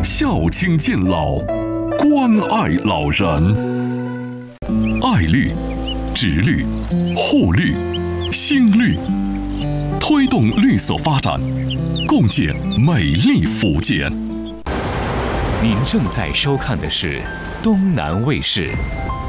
孝亲敬老，关爱老人。爱绿、植绿、护绿、新绿，推动绿色发展，共建美丽福建。 您正在收看的是东南卫视